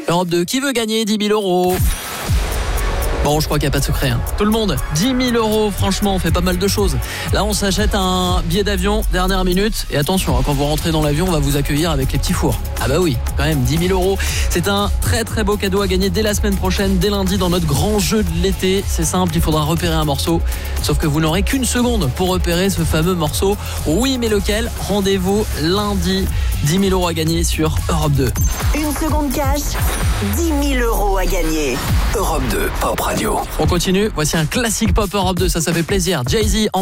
Europe 2, qui veut gagner 10 000 euros? Bon, je crois qu'il n'y a pas de secret. Tout le monde, 10 000 euros, franchement, on fait pas mal de choses. Là, on s'achète un billet d'avion, dernière minute. Et attention, quand vous rentrez dans l'avion, on va vous accueillir avec les petits fours. Ah bah oui, quand même, 10 000 euros. C'est un très très beau cadeau à gagner dès la semaine prochaine, dès lundi, dans notre grand jeu de l'été. C'est simple, il faudra repérer un morceau. Sauf que vous n'aurez qu'une seconde pour repérer ce fameux morceau. Oui, mais lequel? Rendez-vous lundi. 10 000 euros à gagner sur Europe 2. Une seconde cash, 10 000 euros à gagner. Europe 2 Pop Radio. On continue, voici un classique pop Europe 2, ça fait plaisir. Jay-Z en